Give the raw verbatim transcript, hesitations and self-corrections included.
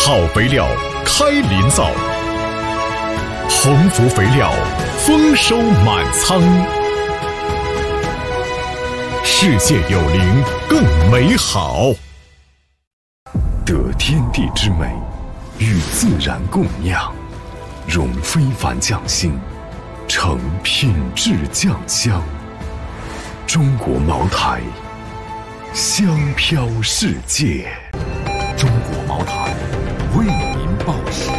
好肥料开林灶，鸿福肥料丰收满仓，世界有灵更美好。得天地之美，与自然共酿，融非凡匠心，成品质酱香。中国茅台，香飘世界。中国茅台为您报时。